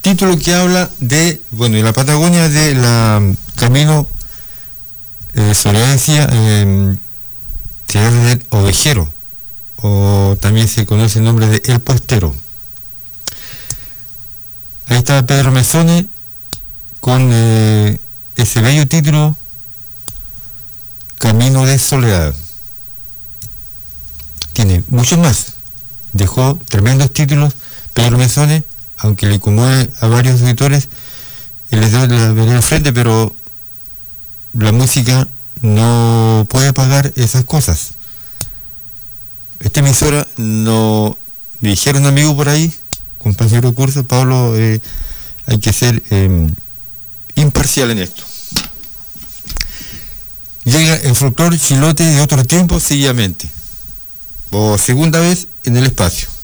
título que habla de, bueno, en la Patagonia, de la camino, Soledad decía, Tierra del Ovejero, o también se conoce el nombre de El Postero. Ahí está Pedro Mezzoni con ese bello título, Camino de Soledad. Tiene muchos más, dejó tremendos títulos Pedro Mezzoni, aunque le incomode a varios editores y les doy la vereda al frente, pero la música no puede pagar esas cosas. Esta emisora, no, me dijeron un amigo por ahí, compañero de curso, Pablo, hay que ser imparcial en esto. Llega el folclore chilote de otro tiempo seguidamente, por segunda vez en el espacio.